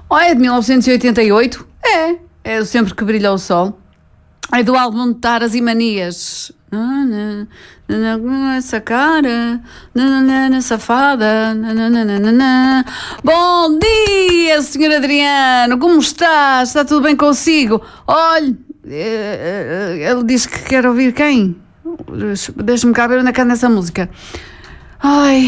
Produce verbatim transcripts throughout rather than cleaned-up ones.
Oh, é de mil novecentos e oitenta e oito? É, é o Sempre que Brilha o Sol. É do álbum de Taras e Manias. Essa cara, safada. Bom dia, senhor Adriano, como está? Está tudo bem consigo? Olhe, ele diz que quer ouvir quem? Deixa-me cá ver onde é que anda essa música. Ai...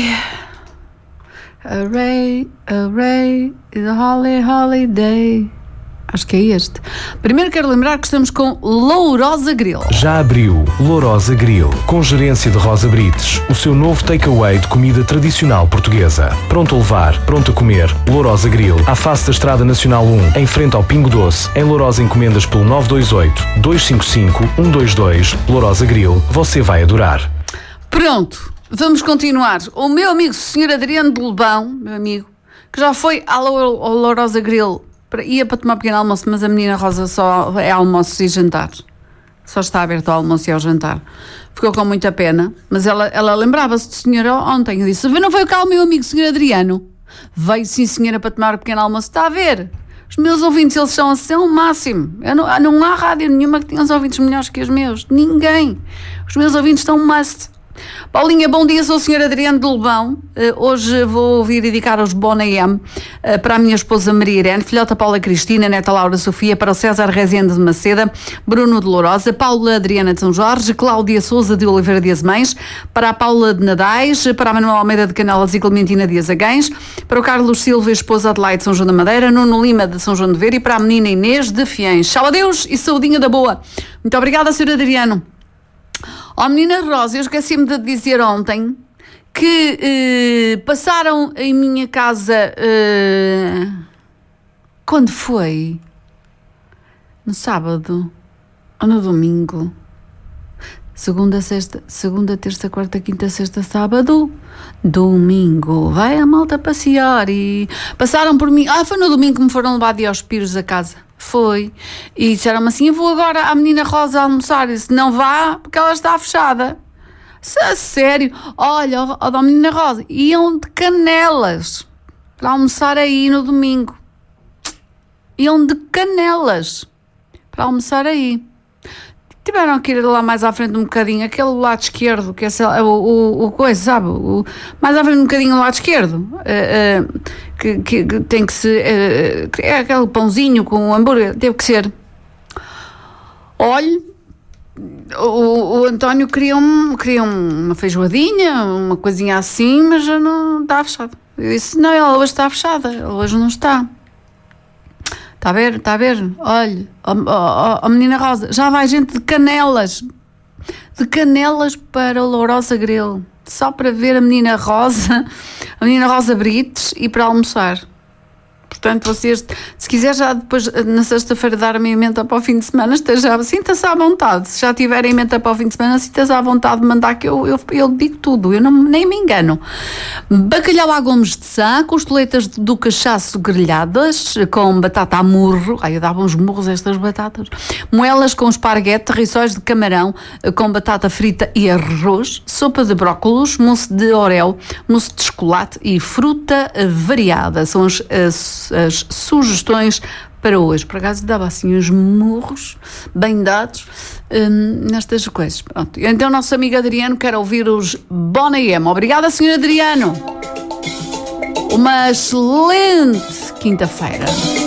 Array, array, the holly holiday. Acho que é este. Primeiro quero lembrar que estamos com Lourosa Grill. Já abriu Lourosa Grill, com gerência de Rosa Brites, o seu novo takeaway de comida tradicional portuguesa. Pronto a levar, pronto a comer. Lourosa Grill, à face da Estrada Nacional um, em frente ao Pingo Doce. Em Lourosa encomendas pelo nove dois oito, dois cinco cinco, um dois dois. Lourosa Grill, você vai adorar. Pronto, vamos continuar. O meu amigo, o senhor Adriano de Lebão, meu amigo, que já foi à Lourosa Grill, ia para tomar pequeno almoço, mas a menina Rosa só é almoço e jantar. Só está aberto ao almoço e ao jantar. Ficou com muita pena, mas ela, ela lembrava-se do senhor ontem. Eu disse, não foi cá o meu amigo, o senhor Adriano? Veio sim, senhora, para tomar o pequeno almoço. Está a ver? Os meus ouvintes, eles são assim o máximo. Eu não, não há rádio nenhuma que tenha os ouvintes melhores que os meus. Ninguém. Os meus ouvintes estão um must. Paulinha, bom dia, sou o senhor Adriano de Lebão. Uh, hoje vou ouvir e dedicar aos Bonayem uh, para a minha esposa Maria Irene, filhota Paula Cristina, neta Laura Sofia, para o César Rezende de Maceda, Bruno de Lourosa, Paula Adriana de São Jorge, Cláudia Souza de Oliveira de Azemães, para a Paula de Nadais, para a Manuel Almeida de Canelas e Clementina de Azagães, para o Carlos Silva, esposa Adelaide de São João da Madeira, Nuno Lima de São João de Ver e para a menina Inês de Fiães. Tchau, adeus e saudinha da boa. Muito obrigada, senhor Adriano. Ó, menina Rosa, eu esqueci-me de dizer ontem que eh, passaram em minha casa... Eh, quando foi? No sábado? Ou no domingo? Segunda, sexta, segunda, terça, quarta, quinta, sexta, sábado, domingo. Vai a malta passear e... Passaram por mim... Ah, foi no domingo que me foram levar aos piros a casa. Foi. E disseram-me assim, eu vou agora à menina Rosa almoçar. Eu disse, não vá, porque ela está fechada. A sério? Olha, ó, ó, menina Rosa, iam de Canelas para almoçar aí no domingo. Iam de Canelas para almoçar aí. Tiveram que ir lá mais à frente um bocadinho, aquele lado esquerdo, que é o, o, o coisa, sabe? O, mais à frente um bocadinho o lado esquerdo, uh, uh, que, que, que tem que ser, uh, é aquele pãozinho com o hambúrguer, teve que ser. Olhe, o, o António queria, um, queria uma feijoadinha, uma coisinha assim, mas já não está fechado. Eu disse, não, ela hoje está fechada, ela hoje não está. Está a ver? Está a ver? Olha, ó oh, oh, oh, menina Rosa, já vai gente de Canelas, de Canelas para o Lourosa Grill, só para ver a menina Rosa, a menina Rosa Brites e para almoçar. Portanto, vocês, se quiser já depois, na sexta-feira, dar-me emenda para o fim de semana, esteja, sinta-se à vontade. Se já tiverem emenda para o fim de semana, sinta-se à vontade de mandar, que eu, eu, eu digo tudo, eu não, nem me engano. Bacalhau à Gomes de Sá, costeletas do cachaço grelhadas, com batata a murro. Ai, eu dava uns murros a estas batatas. Moelas com esparguete, rissóis de camarão, com batata frita e arroz, sopa de brócolos, mousse de orel, mousse de chocolate e fruta variada. São as, as as sugestões para hoje. Por acaso dava assim uns murros bem dados hum, nestas coisas. Pronto. Então, nosso amigo Adriano quer ouvir os Bonayem. Obrigada, senhor Adriano. Uma excelente quinta-feira.